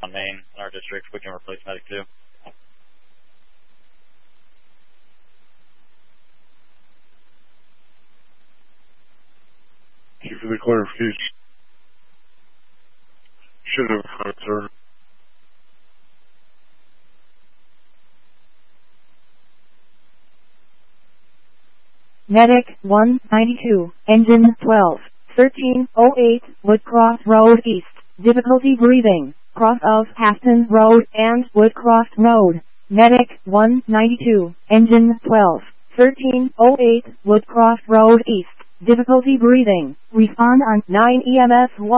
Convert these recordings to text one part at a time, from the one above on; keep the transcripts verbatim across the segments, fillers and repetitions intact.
on Main in our district. We can replace Medic two. Thank you for the clarification. Should have heard, sir. Medic one ninety-two, Engine twelve, thirteen oh eight, Woodcroft Road East, difficulty breathing, cross of Hafton Road and Woodcroft Road. Medic one ninety-two, Engine twelve, thirteen oh eight, Woodcroft Road East, difficulty breathing, respond on nine E M S one.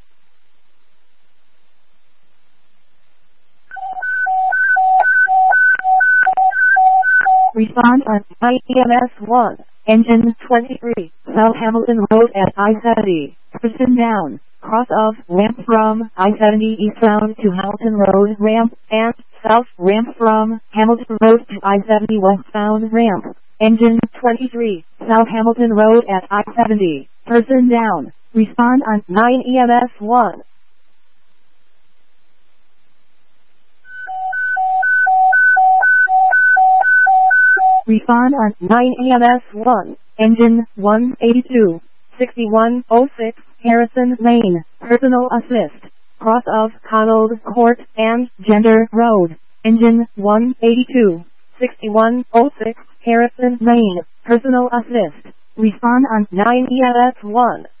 Respond on nine E M S one. Engine twenty-three, South Hamilton Road at I seventy, person down, cross of ramp from I seventy eastbound to Hamilton Road ramp, and south ramp from Hamilton Road to I seventy westbound ramp. Engine twenty-three, South Hamilton Road at I seventy, person down, respond on nine E M S one. Respond on nine E M S one, Engine one eighty-two, sixty-one oh six, Harrison Lane, personal assist, cross of Conald Court and Gender Road. Engine one eighty-two, sixty-one oh six, Harrison Lane, personal assist, respond on nine E M S one.